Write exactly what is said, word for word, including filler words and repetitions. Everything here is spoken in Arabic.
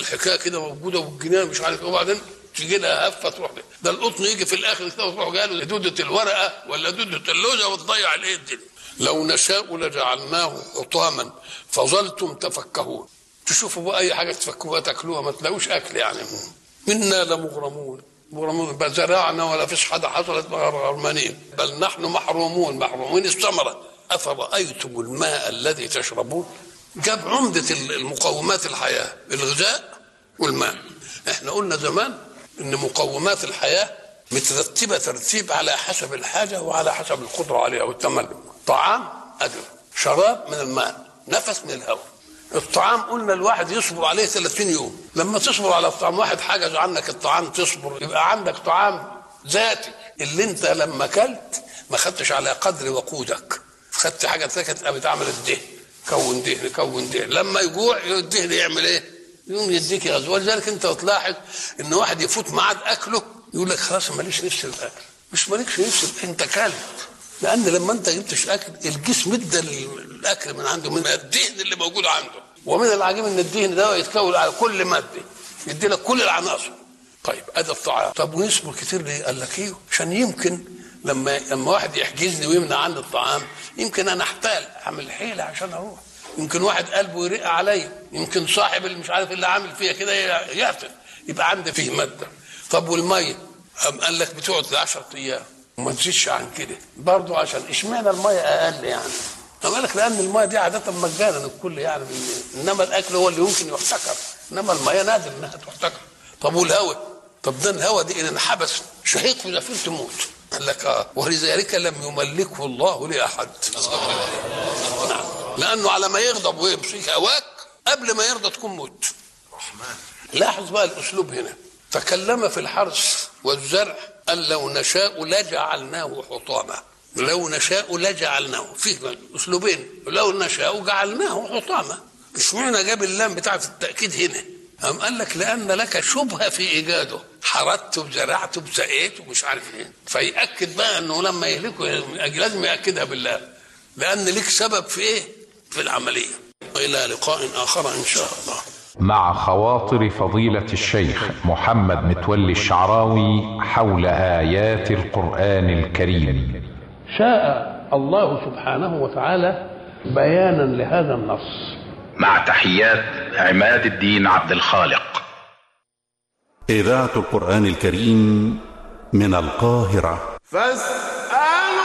الحكايه كده موجوده والجنان مش عارف ايه، وبعدين تيجي لها هفه تروح ده, ده القطن يجي في الاخر كده وتروح جاله دوده الورقه ولا دوده اللوزه وتضيع الايه الدنيا. لو نشاء لجعلناه حطاما فظلتم تفكهون. تشوفوا بقى اي حاجه تفكوها تاكلوها ما تلاقوش اكل يعني. منا لمغرمون مغرمون بل زرعنا ولا فيش حاجه حصلت غرمانين بل نحن محرومون محرومين الثمره. افرايتم الماء الذي تشربون. جاب عمده المقومات الحياه الغذاء والماء. احنا قلنا زمان ان مقومات الحياه مترتبه ترتيب على حسب الحاجه وعلى حسب القدره عليها والتملك. طعام اجر، شراب من الماء، نفس من الهواء. الطعام قلنا الواحد يصبر عليه ثلاثين يوم. لما تصبر على الطعام واحد حجز عنك الطعام تصبر يبقى عندك طعام ذاتي. اللي انت لما اكلت ما خدتش على قدر وقودك، خدت حاجه ثانيه تبقى بتعمل الدهن، كون دهن كون دهن. لما يجوع الدهن يعمل ايه؟ يوم يديك غزو. ولذلك انت تلاحظ ان واحد يفوت ميعاد اكله يقول لك خلاص ماليش نفس الاكل. مش مالكش نفس، انت كلت. لان لما انت جبتش اكل الجسم ادى الاكل من عنده من الدهن اللي موجود عنده. ومن العجيب ان الدهن ده يتكون على كل ماده يدي لك كل العناصر. طيب ادي الطعام. طب ونصبر كتير ليه؟ قال لك ايه؟ عشان يمكن لما لما واحد يحجزني ويمنع عني الطعام يمكن انا احتال اعمل حيله عشان اروح. يمكن واحد قلبه يرق عليا، يمكن صاحب اللي مش عارف اللي عامل فيها كده يعطل يبقى عنده فيه ماده. طب والميه؟ قام قال لك بتقعد عشرة ايام وما تزيدش عن كده برضه. عشان اشمعنى الميه اقل يعني؟ قال لك لان الميه دي عاده مجانا الكل يعني، انما الاكل هو اللي يمكن يحتكر، انما الميه نادر انها تحتكر. طب والهواء؟ طب ده الهواء دي ان انحبس شهيق في زفير تموت. قال لك اه ولذلك لم يملكه الله لاحد. نعم. لانه على ما يغضب ويمسك هواك قبل ما يرضى تكون موت. لاحظ بقى الاسلوب هنا. تكلم في الحرث والزرع قال لو نشاء لجعلناه حطاما. لو نشاء لجعلناه فيه اسلوبين. لو نشاء جعلناه حطاما. اشمعنى جاب اللام بتاعه التاكيد هنا؟ قام قال لك لان لك شبهه في ايجاده. حردت وزرعت وسقيت ومش عارف ايه. فيأكد بقى انه لما يهلكه لازم يأكدها بالله. لان لك سبب في ايه؟ في العمليه. والى لقاء اخر ان شاء الله. مع خواطر فضيلة الشيخ محمد متولي الشعراوي حول آيات القرآن الكريم. شاء الله سبحانه وتعالى بيانا لهذا النص. مع تحيات عماد الدين عبد الخالق. إذاعة القرآن الكريم من القاهرة.